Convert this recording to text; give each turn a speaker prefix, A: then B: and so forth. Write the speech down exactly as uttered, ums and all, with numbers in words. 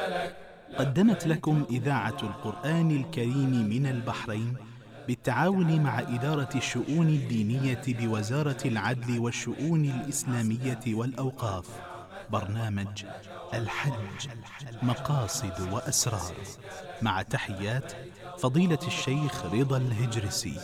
A: قدمت لكم إذاعة القرآن الكريم من البحرين بالتعاون مع إدارة الشؤون الدينية بوزارة العدل والشؤون الإسلامية والأوقاف برنامج الحج، مقاصد وأسرار، مع تحيات فضيلة الشيخ رضا الهجرسي.